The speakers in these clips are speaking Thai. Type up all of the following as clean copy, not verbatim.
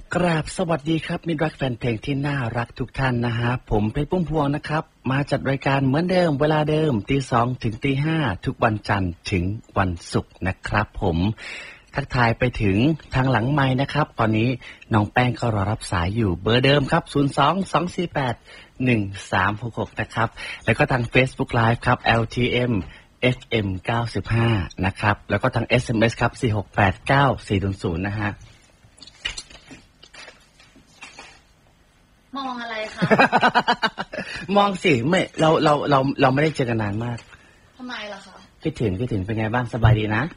กราบสวัสดีครับมิตรรักแฟนเพลงที่น่ารักทุกท่านนะฮะผมเพชรพุ่มพวงนะครับมาจัดรายการเหมือนเดิมเวลาเดิมตี 2 ถึงตี 5ทุกวันจันทร์ถึงวันศุกร์นะครับผมทักทายไปถึงทางหลังไมค์นะครับตอนนี้น้องแป้งก็รอรับสายอยู่เบอร์เดิมครับ02-248-1366นะครับแล้วก็ทาง Facebook Live ครับ LTM FM 95นะครับแล้วก็ทาง SMS ครับ4689400นะฮะมองอะไรคะมองสิไม่เราไม่ได้เจอกันนานมากทำไมล่ะคะคิดถึงเป็นไงบ้างสบายดีนะ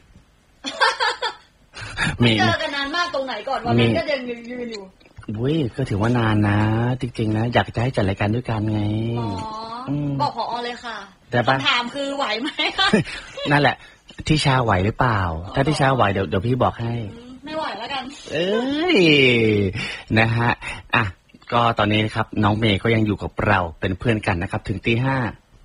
ไม่เจอกันนานมากตรงไหนก่อนวันนั้นก็ยังยืนอยู่วุ้ยก็ถือว่านานนะจริงๆนะอยากจะให้จัดรายการด้วยกันไงบอกผอเลยค่ะแต่คำถามคือไหวไหมคะนั่นแหละที่ชาไหวหรือเปล่าถ้าที่ชาไหวเดี๋ยวพี่บอกให้ไม่ไหวแล้วกันนะฮะอ่ะก็ตอนนี้นะครับน้องเมย์ก็ยังอยู่กับเราเป็นเพื่อนกันนะครับถึงตี 5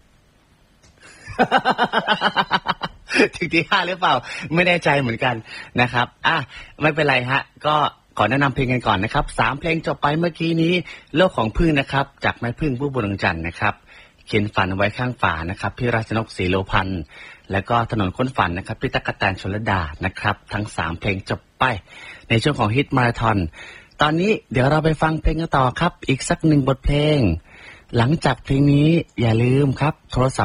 ถึงตี 5หรือเปล่าไม่แน่ใจเหมือนกันนะครับอ่ะไม่เป็นไรฮะก็ขอแนะนำเพลงกันก่อนนะครับ3เพลงจบไปเมื่อกี้นี้โลกของพึ่งนะครับจากแม่พึ่งผู้บุญจันทร์นะครับเขียนฝันไว้ข้างฝานะครับพี่ราชนกศรีโลพันธ์แล้วก็ถนนค้นฝันนะครับพี่ตั๊กแตนชลดานะครับทั้ง3เพลงจบไปในช่วงของฮิตมาราธอนตอนนี้เดี๋ยวเราไปฟังเพลงกันต่อครับอีกสัก1บทเพลงหลังจากเพลงนี้อย่าลืมครับโทรศัพท์